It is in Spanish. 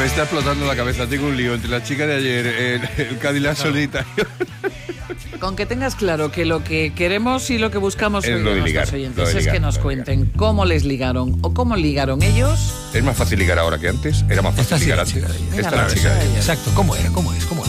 Me está explotando la cabeza. Tengo un lío entre la chica de ayer, el Cadillac solitario. Con que tengas claro que lo que queremos y lo que buscamos Es hoy lo de de nuestros ligar, oyentes lo de es ligar, que nos lo de cuenten cómo les ligaron o cómo ligaron ellos. Es más fácil ligar ahora que antes. Era más fácil Esta sí, ligar la antes. chica de ayer. Venga, Esta la la chica chica de de ayer. ayer. Exacto, ¿cómo era? ¿Cómo es?